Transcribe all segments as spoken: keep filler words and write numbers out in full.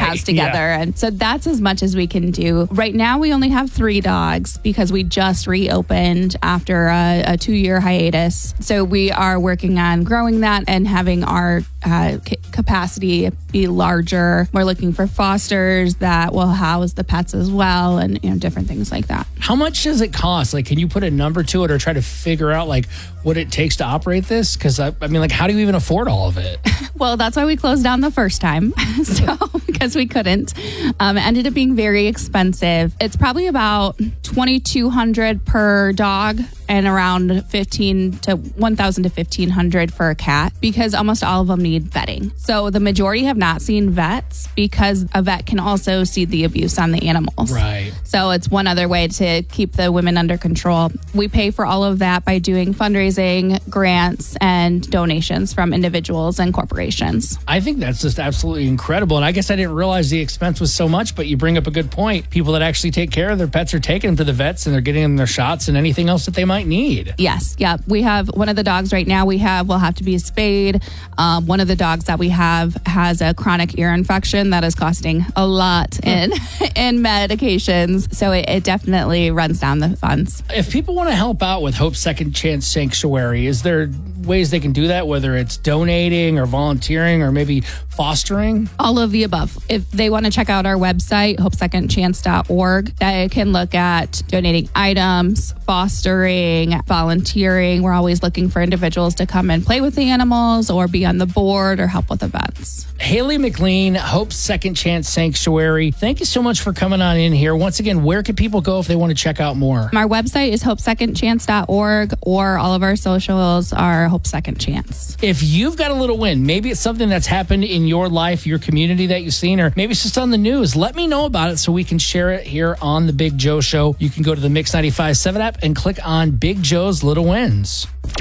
house together. Yeah. And so that's as much as we can do. Right now, we only have three dogs because we just reopened after a, a two-year hiatus. So we are working on growing that and having our uh, c- capacity be larger. We're looking for fosters that will house the pets as well, and you know, different things like that. How much does it cost? Like, can you put a number to it or try to figure out like what it takes to operate this? Because I, I mean, like, how do you even afford all of it? Well, that's why we closed down the first time. So, because we couldn't. Um, it ended up being very expensive. It's probably about twenty-two hundred dollars per dog and around fifteen to one thousand to fifteen hundred for a cat, because almost all of them need vetting. So the majority have not seen vets because a vet can also see the abuse on the animals. Right. So it's one other way to keep the women under control. We pay for all of that by doing fundraising, grants, and donations from individuals and corporations. I think that's just absolutely incredible. And I guess I didn't realize the expense was so much, but you bring up a good point. People that actually take care of their pets are taking them to the vets and they're getting them their shots and anything else that they might need. Yes. Yeah. We have one of the dogs right now we have will have to be spayed. Um, one of the dogs that we have has a chronic ear infection that is costing a lot in, in medications. So it, it definitely runs down the funds. If people want to help out with Hope Second Chance Sanctuary, is there ways they can do that, whether it's donating or volunteering or maybe fostering? All of the above. If they want to check out our website, hope second chance dot org, they can look at donating items, fostering, volunteering. We're always looking for individuals to come and play with the animals or be on the board or help with events. Haley McLean, Hope Second Chance Sanctuary, thank you so much for coming on in here. Once again, where can people go if they want to check out more? Our website is hope second chance dot org, or all of our socials are Hope Second Chance. If you've got a little win, maybe it's something that's happened in your life, your community that you've seen, or maybe it's just on the news, let me know about it so we can share it here on the Big Joe Show. You can go to the Mix ninety-five point seven app and click on Big Joe's Little Wins.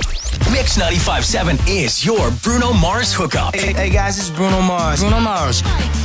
Mix ninety-five point seven is your Bruno Mars hookup. Hey, hey guys, it's Bruno Mars. Bruno Mars.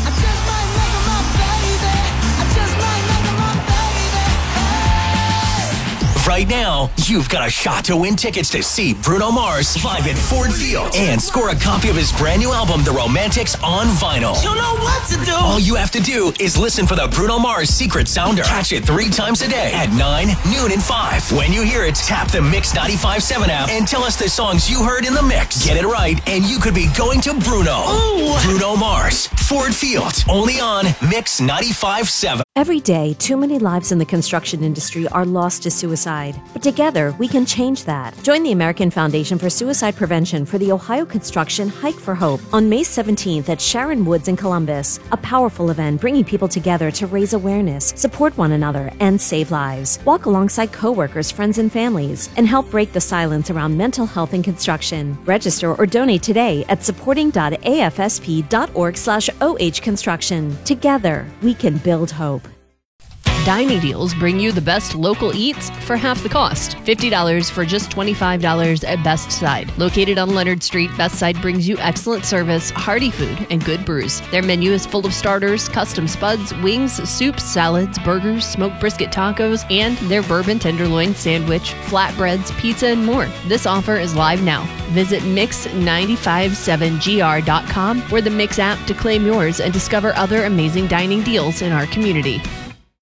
Right now, you've got a shot to win tickets to see Bruno Mars live at Ford Field and score a copy of his brand new album, The Romantics, on vinyl. You know what to do. All you have to do is listen for the Bruno Mars Secret Sounder. Catch it three times a day at nine, noon, and five. When you hear it, tap the Mix ninety-five point seven app and tell us the songs you heard in the mix. Get it right, and you could be going to Bruno. Ooh. Bruno Mars, Ford Field, only on Mix ninety-five point seven. Every day, too many lives in the construction industry are lost to suicide. But together, we can change that. Join the American Foundation for Suicide Prevention for the Ohio Construction Hike for Hope on May seventeenth at Sharon Woods in Columbus. A powerful event bringing people together to raise awareness, support one another, and save lives. Walk alongside coworkers, friends, and families, and help break the silence around mental health in construction. Register or donate today at supporting dot a f s p dot org slash o h construction. Together, we can build hope. Dining Deals bring you the best local eats for half the cost. fifty dollars for just twenty-five dollars at Best Side. Located on Leonard Street, Best Side brings you excellent service, hearty food, and good brews. Their menu is full of starters, custom spuds, wings, soups, salads, burgers, smoked brisket tacos, and their bourbon tenderloin sandwich, flatbreads, pizza, and more. This offer is live now. Visit mix nine five seven g r dot com or the Mix app to claim yours and discover other amazing dining deals in our community.